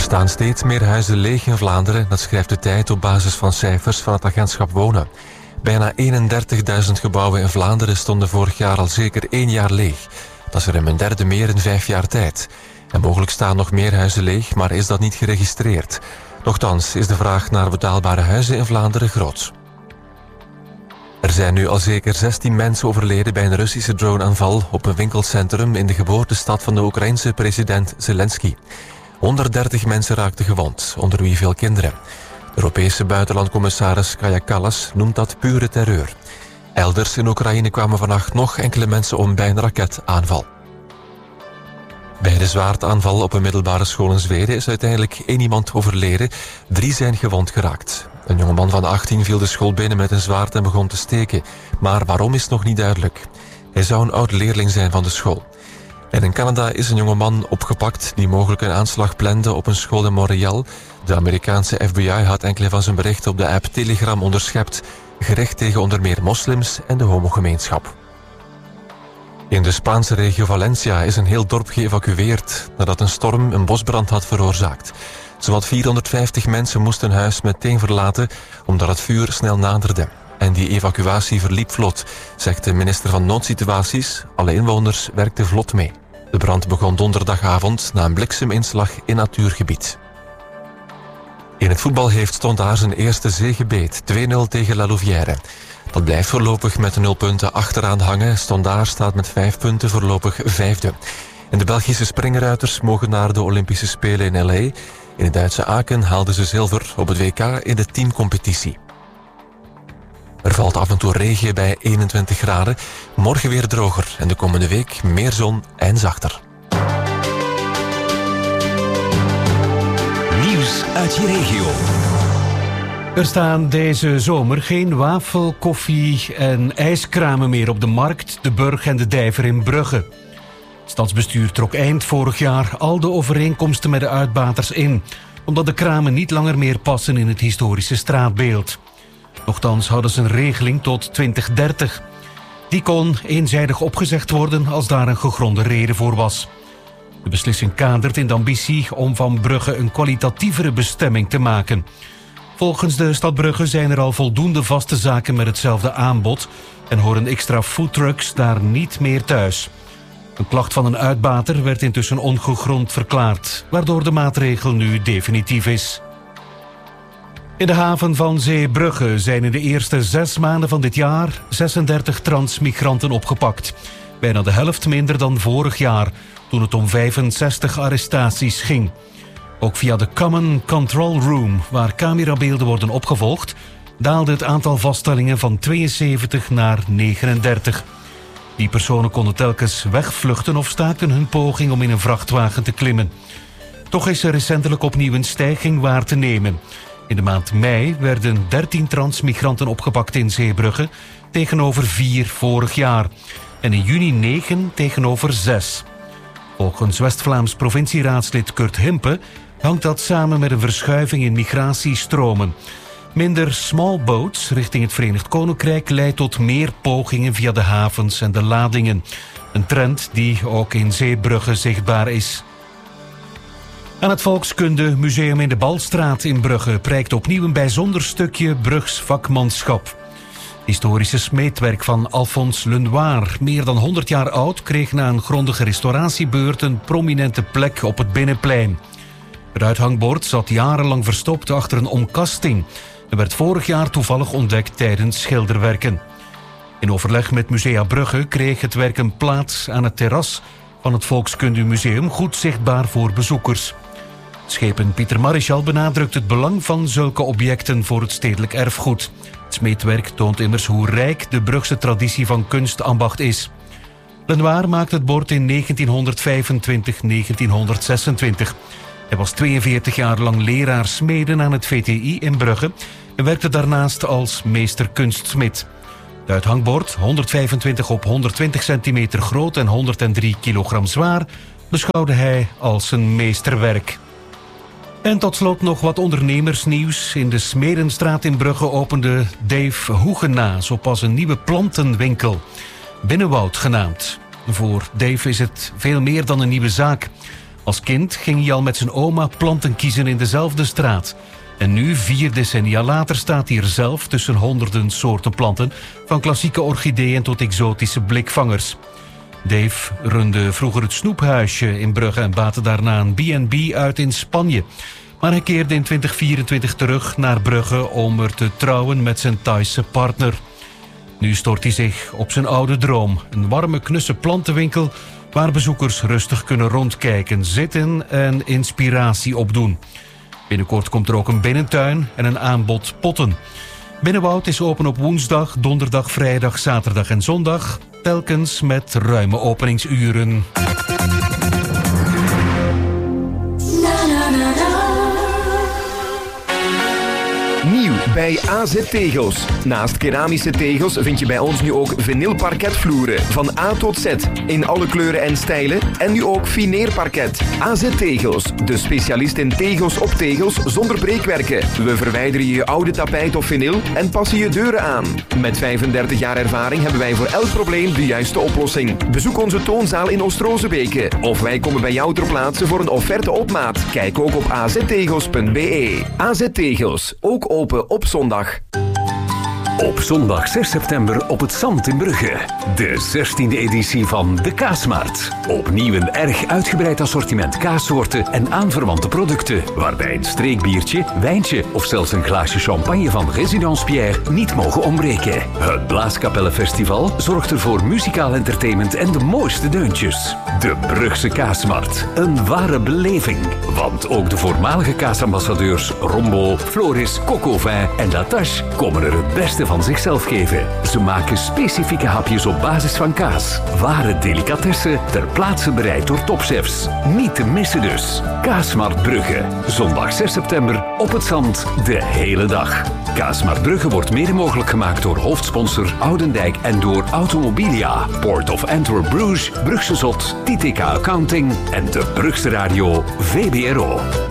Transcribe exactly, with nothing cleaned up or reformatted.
staan steeds meer huizen leeg in Vlaanderen, dat schrijft de Tijd op basis van cijfers van het agentschap Wonen. Bijna eenendertigduizend gebouwen in Vlaanderen stonden vorig jaar al zeker één jaar leeg. Dat is ruim een derde meer in vijf jaar tijd. En mogelijk staan nog meer huizen leeg, maar is dat niet geregistreerd. Nochtans is de vraag naar betaalbare huizen in Vlaanderen groot. Er zijn nu al zeker zestien mensen overleden bij een Russische droneaanval op een winkelcentrum in de geboortestad van de Oekraïense president Zelensky. honderddertig mensen raakten gewond, onder wie veel kinderen. De Europese buitenlandcommissaris Kaja Kallas noemt dat pure terreur. Elders in Oekraïne kwamen vannacht nog enkele mensen om bij een raketaanval. Bij de zwaardaanval op een middelbare school in Zweden is uiteindelijk één iemand overleden. Drie zijn gewond geraakt. Een jongeman van achttien viel de school binnen met een zwaard en begon te steken. Maar waarom is nog niet duidelijk. Hij zou een oud-leerling zijn van de school. En in Canada is een jongeman opgepakt die mogelijk een aanslag plande op een school in Montreal. De Amerikaanse F B I had enkele van zijn berichten op de app Telegram onderschept, gericht tegen onder meer moslims en de homogemeenschap. In de Spaanse regio Valencia is een heel dorp geëvacueerd nadat een storm een bosbrand had veroorzaakt. Zowat vierhonderdvijftig mensen moesten hun huis meteen verlaten omdat het vuur snel naderde. En die evacuatie verliep vlot, zegt de minister van Noodsituaties. Alle inwoners werkten vlot mee. De brand begon donderdagavond na een blikseminslag in natuurgebied. In het voetbal heeft Stondar zijn eerste zege beet, twee nul tegen La Louvière. Dat blijft voorlopig met nul punten achteraan hangen. Stondar staat met vijf punten voorlopig vijfde. En de Belgische springruiters mogen naar de Olympische Spelen in L A. In het Duitse Aken haalden ze zilver op het W K in de teamcompetitie. Er valt af en toe regen bij eenentwintig graden. Morgen weer droger en de komende week meer zon en zachter. Nieuws uit je regio. Er staan deze zomer geen wafel, koffie en ijskramen meer op de Markt, de Burg en de Dijver in Brugge. Het stadsbestuur trok eind vorig jaar al de overeenkomsten met de uitbaters in, omdat de kramen niet langer meer passen in het historische straatbeeld. Nochtans hadden ze een regeling tot twintig dertig. Die kon eenzijdig opgezegd worden als daar een gegronde reden voor was. De beslissing kadert in de ambitie om van Brugge een kwalitatievere bestemming te maken. Volgens de stad Brugge zijn er al voldoende vaste zaken met hetzelfde aanbod en horen extra foodtrucks daar niet meer thuis. Een klacht van een uitbater werd intussen ongegrond verklaard, waardoor de maatregel nu definitief is. In de haven van Zeebrugge zijn in de eerste zes maanden van dit jaar zesendertig transmigranten opgepakt. Bijna de helft minder dan vorig jaar, toen het om vijfenzestig arrestaties ging. Ook via de Common Control Room, waar camerabeelden worden opgevolgd, daalde het aantal vaststellingen van tweeënzeventig naar negenendertig. Die personen konden telkens wegvluchten of staakten hun poging om in een vrachtwagen te klimmen. Toch is er recentelijk opnieuw een stijging waar te nemen. In de maand mei werden dertien transmigranten opgepakt in Zeebrugge, tegenover vier vorig jaar. En in juni negen tegenover zes. Volgens West-Vlaams provincieraadslid Kurt Himpe hangt dat samen met een verschuiving in migratiestromen. Minder small boats richting het Verenigd Koninkrijk leidt tot meer pogingen via de havens en de ladingen. Een trend die ook in Zeebrugge zichtbaar is. Aan het Volkskundemuseum in de Balstraat in Brugge prijkt opnieuw een bijzonder stukje Brugs vakmanschap. Historische smeedwerk van Alphonse Lenoir, meer dan honderd jaar oud, kreeg na een grondige restauratiebeurt een prominente plek op het binnenplein. Het uithangbord zat jarenlang verstopt achter een omkasting en werd vorig jaar toevallig ontdekt tijdens schilderwerken. In overleg met Musea Brugge kreeg het werk een plaats aan het terras van het Volkskundemuseum, goed zichtbaar voor bezoekers. Schepen Pieter Marichal benadrukt het belang van zulke objecten voor het stedelijk erfgoed. Het smeedwerk toont immers hoe rijk de Brugse traditie van kunstambacht is. Lenoir maakte het bord in negentienhonderdvijfentwintig tot negentienhonderdzesentwintig. Hij was tweeënveertig jaar lang leraar smeden aan het V T I in Brugge en werkte daarnaast als meester kunstsmid. Het uithangbord, honderdvijfentwintig op honderdtwintig centimeter groot en honderddrie kilogram zwaar, beschouwde hij als een meesterwerk. En tot slot nog wat ondernemersnieuws. In de Smedenstraat in Brugge opende Dave Hoegena zo pas een nieuwe plantenwinkel, Binnenwoud genaamd. Voor Dave is het veel meer dan een nieuwe zaak. Als kind ging hij al met zijn oma planten kiezen in dezelfde straat. En nu, vier decennia later, staat hij er zelf tussen honderden soorten planten, van klassieke orchideeën tot exotische blikvangers. Dave runde vroeger het snoephuisje in Brugge en baatte daarna een B en B uit in Spanje. Maar hij keerde in twintig vierentwintig terug naar Brugge om er te trouwen met zijn Thaise partner. Nu stort hij zich op zijn oude droom. Een warme, knusse plantenwinkel waar bezoekers rustig kunnen rondkijken, zitten en inspiratie opdoen. Binnenkort komt er ook een binnentuin en een aanbod potten. Binnenwoud is open op woensdag, donderdag, vrijdag, zaterdag en zondag. Telkens met ruime openingsuren. Nieuw bij A Z Tegels. Naast keramische tegels vind je bij ons nu ook vinylparketvloeren. Van A tot Z. In alle kleuren en stijlen. En nu ook fineerparket. A Z Tegels. De specialist in tegels op tegels zonder breekwerken. We verwijderen je oude tapijt of vinyl en passen je deuren aan. Met vijfendertig jaar ervaring hebben wij voor elk probleem de juiste oplossing. Bezoek onze toonzaal in Oost-Rozebeke. Of wij komen bij jou ter plaatse voor een offerte op maat. Kijk ook op a z tegels punt b e. A Z Tegels. Ook open op zondag. Op zondag zes september op het Zand in Brugge. De zestiende editie van de Kaasmarkt. Opnieuw een erg uitgebreid assortiment kaassoorten en aanverwante producten, waarbij een streekbiertje, wijntje of zelfs een glaasje champagne van Résidence Pierre niet mogen ontbreken. Het Blaaskapellenfestival zorgt er voor muzikaal entertainment en de mooiste deuntjes. De Brugse Kaasmarkt. Een ware beleving. Want ook de voormalige kaasambassadeurs Rombo, Floris, Cocovin en Latache komen er het beste van zichzelf geven. Ze maken specifieke hapjes op basis van kaas. Ware delicatessen ter plaatse bereid door topchefs. Niet te missen dus. Kaasmarkt Brugge. Zondag zes september op het Zand de hele dag. Kaasmarkt Brugge wordt mede mogelijk gemaakt door hoofdsponsor Oudendijk en door Automobilia, Port of Antwerp Bruges, Brugse Zot, T T K Accounting en de Brugse Radio V B R O.